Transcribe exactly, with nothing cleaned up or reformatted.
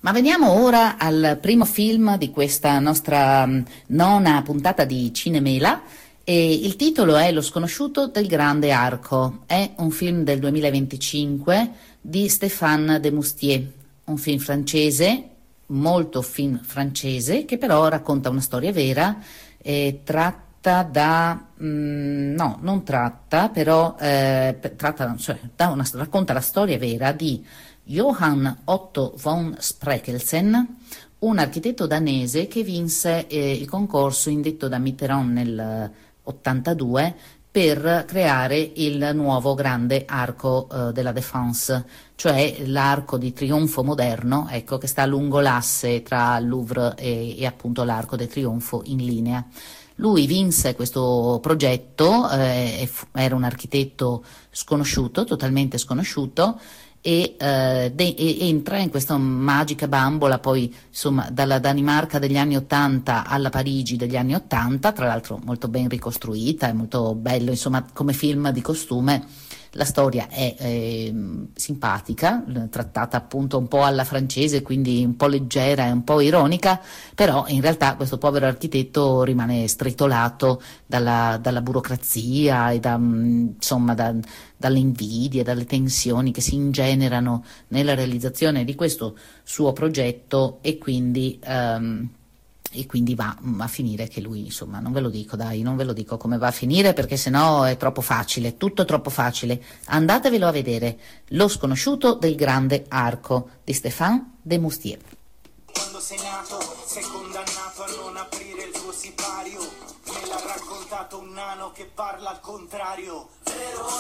Ma veniamo ora al primo film di questa nostra mh, nona puntata di Cinemela. E il titolo è Lo sconosciuto del grande arco. È un film del duemilaventicinque di Stéphane Demoustier, un film francese, molto film francese, che però racconta una storia vera, e tratta da mh, no, non tratta, però eh, tratta, cioè, da una, racconta la storia vera di Johann Otto von Spreckelsen, un architetto danese che vinse eh, il concorso indetto da Mitterrand nel ottantadue per creare il nuovo grande arco eh, della Défense, cioè l'arco di trionfo moderno, ecco, che sta lungo l'asse tra il Louvre e, e appunto l'arco del trionfo in linea. Lui vinse questo progetto, eh, era un architetto sconosciuto, totalmente sconosciuto, e, eh, de- e entra in questa magica bambola, poi insomma dalla Danimarca degli anni ottanta alla Parigi degli anni ottanta, tra l'altro molto ben ricostruita, è molto bello, insomma, come film di costume. La storia è eh, simpatica, trattata appunto un po' alla francese, quindi un po' leggera e un po' ironica, però in realtà questo povero architetto rimane stritolato dalla, dalla burocrazia e da, insomma, da, dalle invidie, dalle tensioni che si ingenerano nella realizzazione di questo suo progetto, e quindi... Um, e quindi va a finire che lui, insomma, non ve lo dico, dai, non ve lo dico come va a finire, perché sennò è troppo facile, tutto troppo facile. Andatevelo a vedere, Lo sconosciuto del grande arco di Stéphane Demoustier. Quando sei nato, sei condannato a non aprire il tuo sipario. Me l'ha raccontato un nano che parla al contrario. Vero